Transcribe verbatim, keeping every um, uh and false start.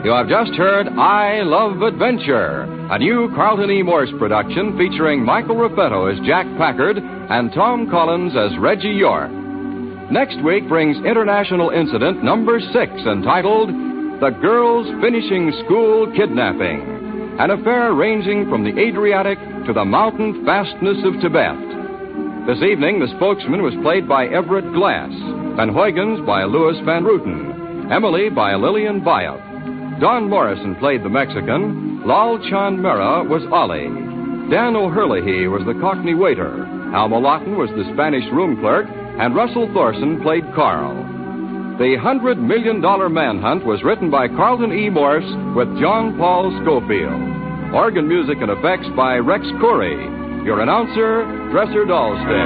You have just heard I Love Adventure, a new Carlton E. Morse production featuring Michael Raffetto as Jack Packard and Tom Collins as Reggie York. Next week brings International Incident number six, entitled The Girls Finishing School Kidnapping, an affair ranging from the Adriatic to the mountain fastness of Tibet. This evening, the spokesman was played by Everett Glass, Van Huygens by Louis Van Ruten, Emily by Lillian Bayef. Don Morrison played the Mexican, Lal Chan Mera was Ali, Dan O'Herlihy was the Cockney waiter, Alma Lawton was the Spanish room clerk, and Russell Thorson played Carl. The Hundred Million Dollar Manhunt was written by Carlton E. Morse with John Paul Schofield. Organ music and effects by Rex Corey. Your announcer, Dresser Dahlstedt.